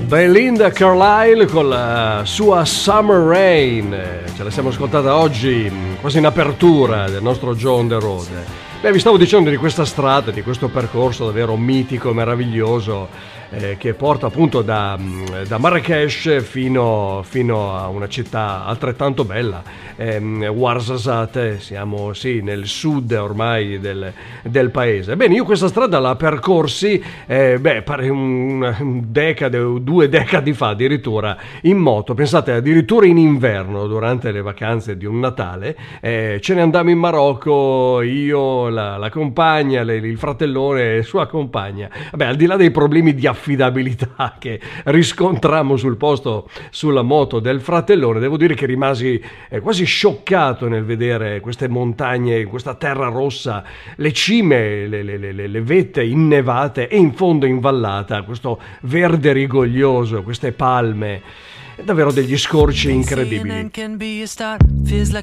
Belinda Carlisle con la sua Summer Rain, ce la siamo ascoltata oggi quasi in apertura del nostro Joe on the Road. Beh, vi stavo dicendo di questa strada, di questo percorso davvero mitico e meraviglioso che porta appunto da Marrakesh fino a una città altrettanto bella, Ouarzazate. Siamo sì nel sud ormai del paese. Bene, io questa strada la percorsi pare una decade o 2 decadi fa addirittura in moto. Pensate, addirittura in inverno durante le vacanze di un Natale ce ne andammo in Marocco, io, la compagna, il fratellone e sua compagna. Vabbè, al di là dei problemi di affidabilità che riscontrammo sul posto sulla moto del fratellone, devo dire che rimasi quasi scioccato nel vedere queste montagne, questa terra rossa, le cime, le vette innevate e in fondo in vallata questo verde rigoglioso, queste palme. Davvero degli scorci incredibili.